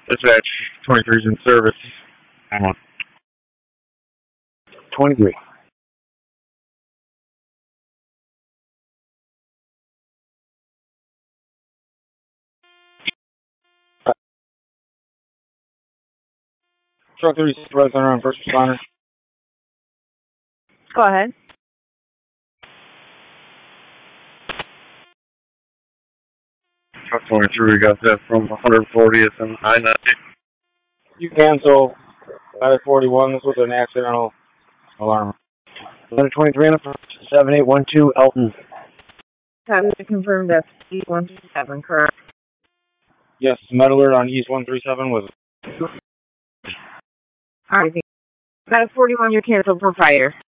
Dispatch 23 is in service. 23. Truck 36 resident on first responder. Go ahead. Truck 23, we got that from 140th and I-90. You cancel ladder 41. This was an accidental alarm. Ladder 23 and 7812 Elton. Time to confirm that's East 137, correct? Yes, med alert on East 137 was. Alright. Ladder 41, you're canceled for fire.